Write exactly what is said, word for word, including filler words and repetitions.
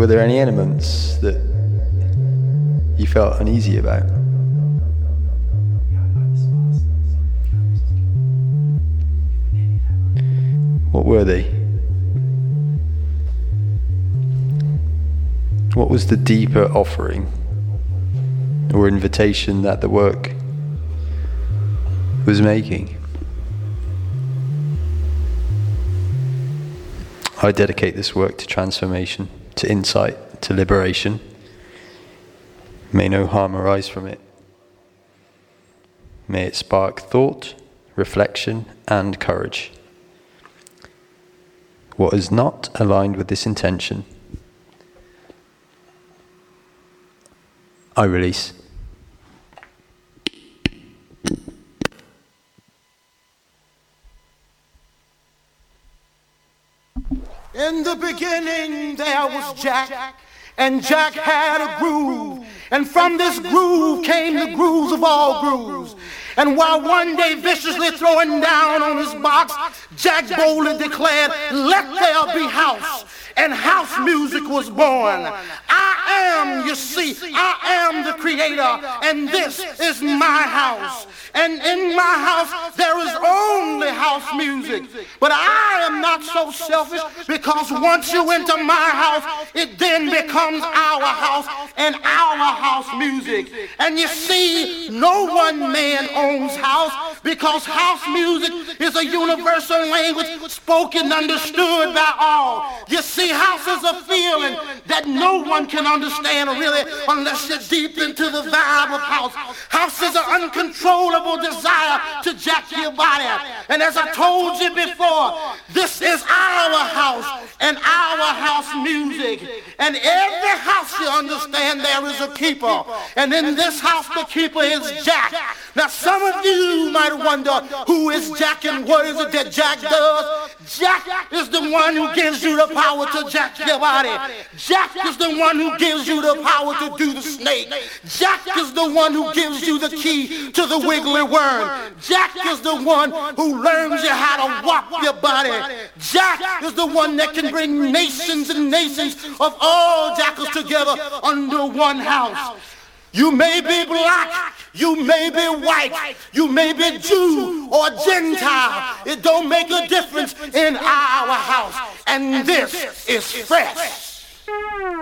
Were there any elements that you felt uneasy about? What were they? What was the deeper offering or invitation that the work was making? I dedicate this work to transformation, to insight, to liberation. May no harm arise from it. May it spark thought, reflection, and courage. What is not aligned with this intention, I release. In the beginning there was Jack, and Jack had a groove, and from this groove came the grooves of all grooves. And while one day viciously throwing down on his box, Jack boldly declared, "Let there be house." And house music was born. I am, you see, I am the creator, and this is my house. And in my house, there is only house music. But I am not so selfish, because once you enter my house, it then becomes our house and our house music. And you see, no one man owns house, because house music is a universal language spoken, understood by all. You see, house is a feeling that no one can understand really unless you're deep into the vibe of house. House is an uncontrollable desire to jack your body. And as I told you before, this is our house and our house music. And every house, you understand, there is a keeper. And in this house, the keeper is Jack. Now, some of you might wonder, who is Jack and what is it that Jack does? Jack is the one who gives you the power to jack your body. Jack is the one who gives you the power to do the snake. Jack is the one who gives you the key to the wiggly worm. Jack is the one who learns you how to walk your body. Jack is the one that can bring nations and nations of all jackals together under one house. You may be black, you may be white, you may be Jew or Gentile. It don't make a difference in our house. And this is fresh.